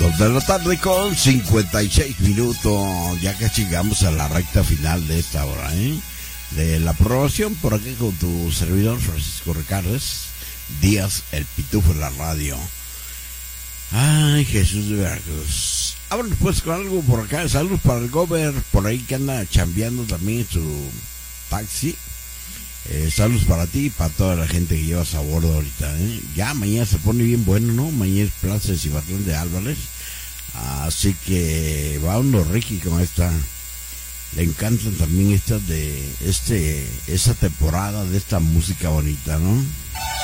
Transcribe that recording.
2 de la tarde con 56 minutos. Ya casi llegamos a la recta final de esta hora, de la programación por aquí con tu servidor Francisco Ricardes Díaz, el Pitufo en la radio. Ay, Jesús de Veracruz. Ahora pues con algo por acá. Saludos para el Gober, por ahí que anda chambeando también en su taxi. Saludos para ti y para toda la gente que llevas a bordo ahorita. Ya mañana se pone bien bueno, ¿no? Mañana es Plaza de Cibatlán de Álvarez. Así que va uno Ricky con esta. Le encantan también estas de esa temporada de esta música bonita, ¿no?